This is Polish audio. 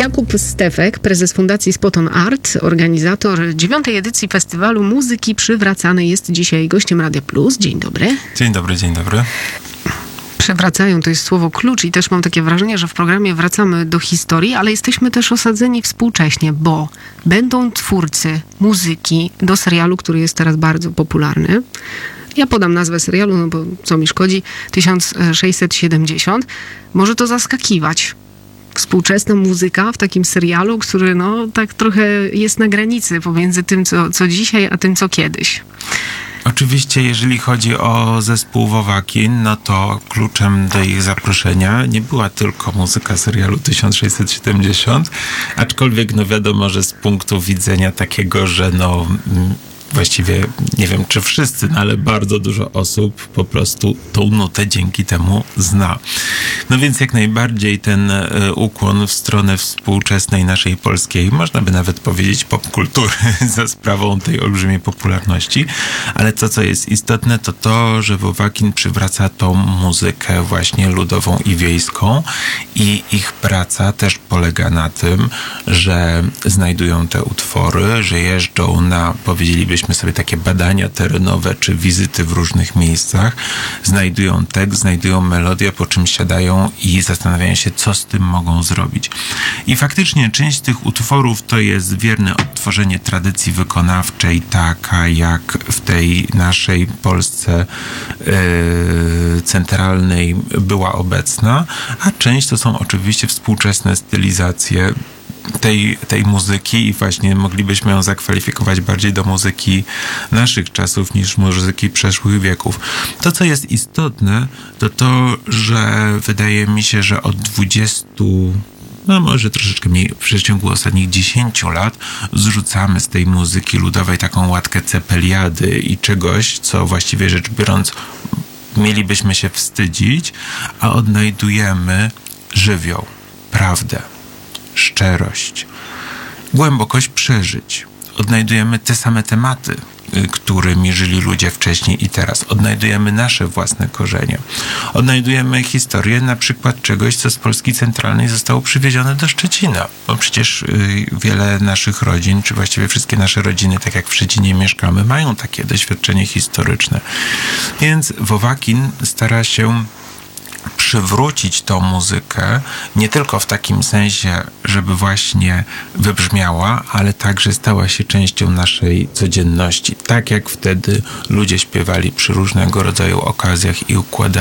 Jakub Stefek, prezes Fundacji Spoton Art, organizator 9. edycji Festiwalu Muzyki Przywracanej, jest dzisiaj gościem Radia Plus. Dzień dobry. Dzień dobry, dzień dobry. Przewracają to jest słowo klucz i też mam takie wrażenie, że w programie wracamy do historii, ale jesteśmy też osadzeni współcześnie, bo będą twórcy muzyki do serialu, który jest teraz bardzo popularny. Ja podam nazwę serialu, no bo co mi szkodzi, 1670. Może to zaskakiwać. Współczesna muzyka w takim serialu, który no tak trochę jest na granicy pomiędzy tym, co dzisiaj, a tym, co kiedyś. Oczywiście, jeżeli chodzi o zespół Wowakin, no to kluczem do ich zaproszenia nie była tylko muzyka serialu 1670, aczkolwiek no wiadomo, że z punktu widzenia takiego, że no właściwie nie wiem, czy wszyscy, no ale bardzo dużo osób po prostu tą nutę dzięki temu zna. No więc jak najbardziej ten ukłon w stronę współczesnej naszej polskiej, można by nawet powiedzieć popkultury za sprawą tej olbrzymiej popularności, ale to, co jest istotne, to to, że Wowakin przywraca tą muzykę właśnie ludową i wiejską i ich praca też polega na tym, że znajdują te utwory, że jeżdżą na, powiedzielibyśmy sobie, takie badania terenowe czy wizyty w różnych miejscach, znajdują tekst, znajdują melodię, po czym siadają i zastanawiają się, co z tym mogą zrobić. I faktycznie część z tych utworów to jest wierne odtworzenie tradycji wykonawczej, taka jak w tej naszej Polsce centralnej była obecna, a część to są oczywiście współczesne stylizacje tej muzyki i właśnie moglibyśmy ją zakwalifikować bardziej do muzyki naszych czasów niż muzyki przeszłych wieków. To, co jest istotne, to to, że wydaje mi się, że od 20, no może troszeczkę mniej, w przeciągu ostatnich 10 lat zrzucamy z tej muzyki ludowej taką łatkę cepeliady i czegoś, co właściwie rzecz biorąc mielibyśmy się wstydzić, a odnajdujemy żywioł, prawdę, szczerość, głębokość przeżyć. Odnajdujemy te same tematy, którymi żyli ludzie wcześniej i teraz. Odnajdujemy nasze własne korzenie. Odnajdujemy historię na przykład czegoś, co z Polski centralnej zostało przywiezione do Szczecina. Bo przecież wiele naszych rodzin, czy właściwie wszystkie nasze rodziny, tak jak w Szczecinie mieszkamy, mają takie doświadczenie historyczne. Więc Wowakin stara się przywrócić tą muzykę nie tylko w takim sensie, żeby właśnie wybrzmiała, ale także stała się częścią naszej codzienności. Tak jak wtedy ludzie śpiewali przy różnego rodzaju okazjach i układali